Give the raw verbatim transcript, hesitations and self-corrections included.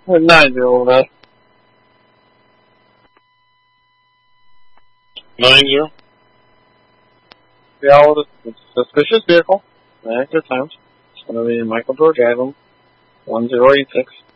Nine zero, man. Nine zero. Yeah, well, it's a suspicious vehicle. Active times. It's going to be Michael George Adam, one zero eight six.